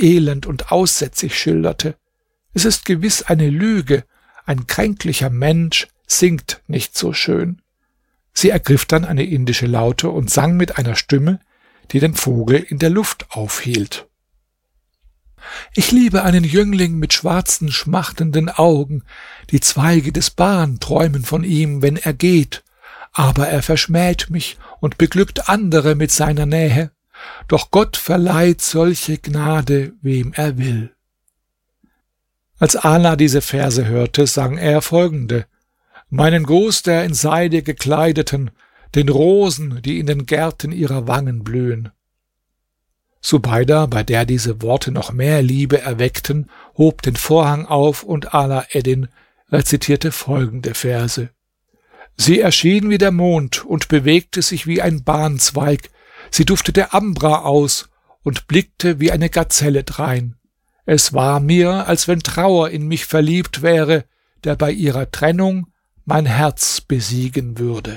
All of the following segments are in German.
elend und aussätzig schilderte. Es ist gewiss eine Lüge, ein kränklicher Mensch singt nicht so schön. Sie ergriff dann eine indische Laute und sang mit einer Stimme, die den Vogel in der Luft aufhielt. Ich liebe einen Jüngling mit schwarzen, schmachtenden Augen, die Zweige des Ban träumen von ihm, wenn er geht, aber er verschmäht mich und beglückt andere mit seiner Nähe, doch Gott verleiht solche Gnade, wem er will. Als Ala diese Verse hörte, sang er folgende: Meinen Gruß der in Seide gekleideten, den Rosen, die in den Gärten ihrer Wangen blühen. Subeida, bei der diese Worte noch mehr Liebe erweckten, hob den Vorhang auf und Ala Eddin rezitierte folgende Verse. Sie erschien wie der Mond und bewegte sich wie ein Banzweig, sie duftete Ambra aus und blickte wie eine Gazelle drein. Es war mir, als wenn Trauer in mich verliebt wäre, der bei ihrer Trennung mein Herz besiegen würde.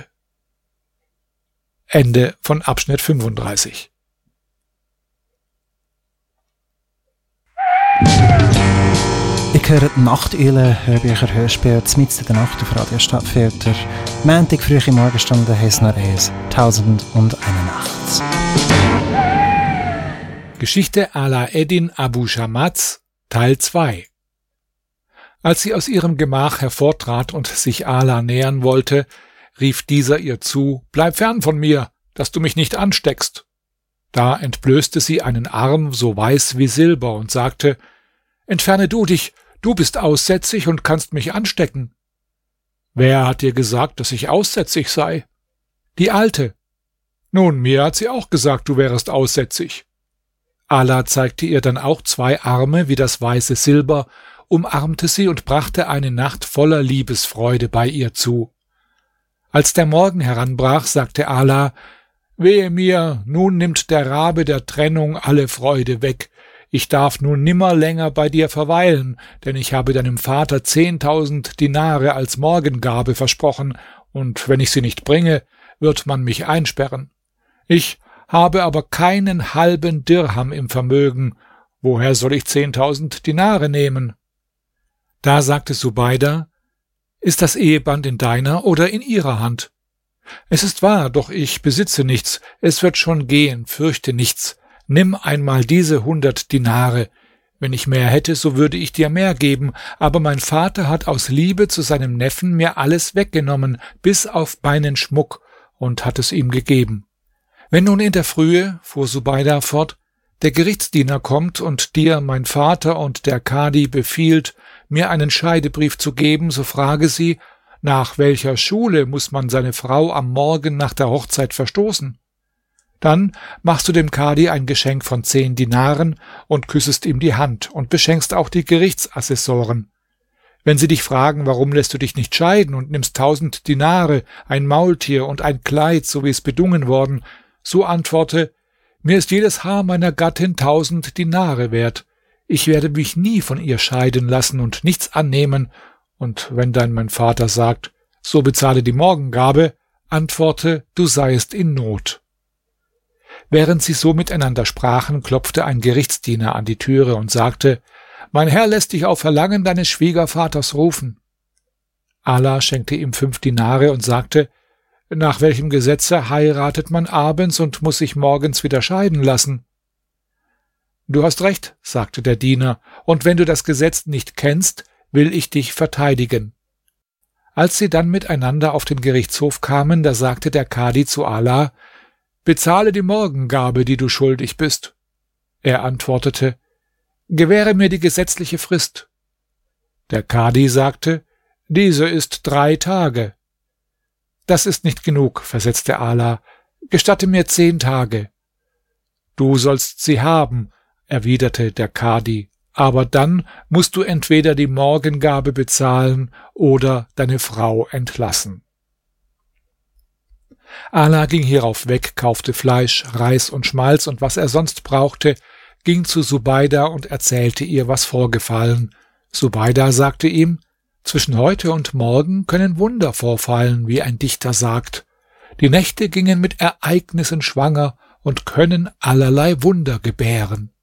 Ende von Abschnitt 35. Ich höre die Nachteule, Hörbücher, Hörspiele, mitten in der Nacht auf Radio Stadtfilter. Montag, frühe Morgenstunde heisst noch eins, 1001 Nachts. Geschichte Ala Eddin Abu Shamats, Teil 2. Als sie aus ihrem Gemach hervortrat und sich Ala nähern wollte, rief dieser ihr zu: Bleib fern von mir, dass du mich nicht ansteckst. Da entblößte sie einen Arm so weiß wie Silber und sagte: Entferne du dich, du bist aussätzig und kannst mich anstecken. Wer hat dir gesagt, dass ich aussätzig sei? Die Alte. Nun, mir hat sie auch gesagt, du wärest aussätzig. Ala zeigte ihr dann auch 2 Arme wie das weiße Silber, umarmte sie und brachte eine Nacht voller Liebesfreude bei ihr zu. Als der Morgen heranbrach, sagte Ala: Wehe mir, nun nimmt der Rabe der Trennung alle Freude weg. Ich darf nun nimmer länger bei dir verweilen, denn ich habe deinem Vater 10.000 Dinare als Morgengabe versprochen, und wenn ich sie nicht bringe, wird man mich einsperren. Ich habe aber keinen halben Dirham im Vermögen. Woher soll ich 10.000 Dinare nehmen? Da sagte Subeida: Ist das Eheband in deiner oder in ihrer Hand? Es ist wahr, doch ich besitze nichts. Es wird schon gehen, fürchte nichts. Nimm einmal diese 100 Dinare. Wenn ich mehr hätte, so würde ich dir mehr geben, aber mein Vater hat aus Liebe zu seinem Neffen mir alles weggenommen, bis auf meinen Schmuck, und hat es ihm gegeben. Wenn nun in der Frühe, fuhr Subeida fort, der Gerichtsdiener kommt und dir mein Vater und der Kadi befiehlt, mir einen Scheidebrief zu geben, so frage sie: Nach welcher Schule muss man seine Frau am Morgen nach der Hochzeit verstoßen? Dann machst du dem Kadi ein Geschenk von 10 Dinaren und küssest ihm die Hand und beschenkst auch die Gerichtsassessoren. Wenn sie dich fragen, warum lässt du dich nicht scheiden und nimmst 1000 Dinare, ein Maultier und ein Kleid, so wie es bedungen worden, so antworte: Mir ist jedes Haar meiner Gattin 1000 Dinare wert. Ich werde mich nie von ihr scheiden lassen und nichts annehmen. Und wenn dann mein Vater sagt: So bezahle die Morgengabe, antworte: Du seiest in Not. Während sie so miteinander sprachen, klopfte ein Gerichtsdiener an die Türe und sagte: Mein Herr lässt dich auf Verlangen deines Schwiegervaters rufen. Ala schenkte ihm 5 Dinare und sagte: Nach welchem Gesetze heiratet man abends und muss sich morgens wieder scheiden lassen? Du hast recht, sagte der Diener, und wenn du das Gesetz nicht kennst, will ich dich verteidigen. Als sie dann miteinander auf den Gerichtshof kamen, da sagte der Kadi zu Ala: Bezahle die Morgengabe, die du schuldig bist. Er antwortete: Gewähre mir die gesetzliche Frist. Der Kadi sagte: Diese ist 3 Tage. Das ist nicht genug, versetzte Ala. Gestatte mir 10 Tage. Du sollst sie haben, erwiderte der Kadi, aber dann musst du entweder die Morgengabe bezahlen oder deine Frau entlassen. Ala ging hierauf weg, kaufte Fleisch, Reis und Schmalz und was er sonst brauchte, ging zu Subeida und erzählte ihr, was vorgefallen. Subeida sagte ihm: Zwischen heute und morgen können Wunder vorfallen, wie ein Dichter sagt. Die Nächte gingen mit Ereignissen schwanger und können allerlei Wunder gebären.